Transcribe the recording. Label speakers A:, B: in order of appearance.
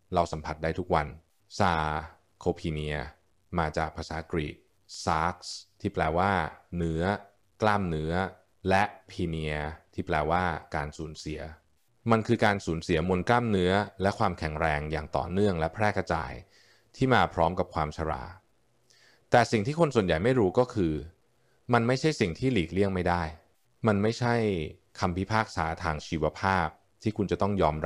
A: เราสัมผัสได้ทุกวันซาโคพีเนียมาจากภาษากรีกซาร์กส์ที่แปลว่าเนื้อกล้ามเนื้อและพีเนียที่แปลว่าการสูญเสียมันคือการสูญเสียมวลกล้ามเนื้อและความแข็งแรงอย่างต่อเนื่องและแพร่กระจายที่มาพร้อมกับความชราแต่สิ่งที่คนส่วนใหญ่ไม่รู้ก็คือมันไม่ใช่สิ่งที่หลีกเลี่ยงไม่ได้มันไม่ใช่คำพิพากษาทางชีวภาพที่คุณจะต้องยอม